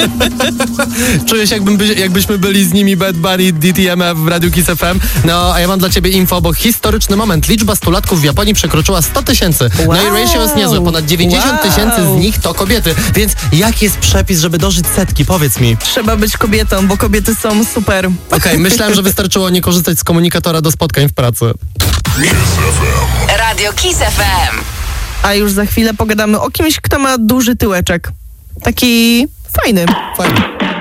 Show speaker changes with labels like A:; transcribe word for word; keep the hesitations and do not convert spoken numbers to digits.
A: Czuję się, jakbym, by- jakbyśmy byli z nimi Bad Bunny, D T M F w Radiu Kiss F M. No, a ja mam dla ciebie info, bo historyczny moment. Liczba stulatków w Japonii przekroczyła sto tysięcy. No i ratio jest niezłe. Ponad dziewięćdziesiąt tysięcy
B: Wow.
A: z nich to kobiety. Więc jaki jest przepis, żeby dożyć setki? Powiedz mi.
B: Trzeba być kobietą, bo kobiety są super.
A: Okej, myślałem, że wystarczyło nie korzystać z komunikatora do spotkań w pracy.
C: Radio Kiss F M.
B: A już za chwilę pogadamy o kimś, kto ma duży tyłeczek. Taki fajny.
A: Fajnie.